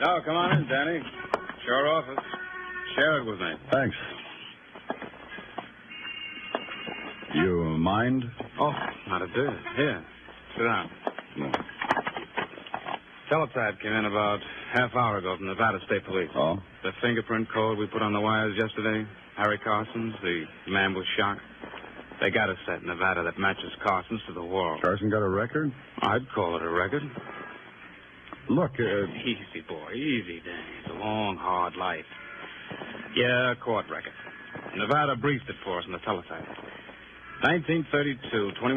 Oh, come on in, Danny. It's your office. Share it with me. Thanks. You mind? Oh, not a bit. Here, sit down. No. Teletype came in about half hour ago from Nevada State Police. Oh? The fingerprint code we put on the wires yesterday, Harry Carson's, the man was shot. They got a set in Nevada that matches Carson's to the wall. Carson got a record? I'd call it a record. Look, Easy, boy. Easy, Danny. It's a long, hard life. Yeah, court record. Nevada briefed it for us in the teletype. 1932, 21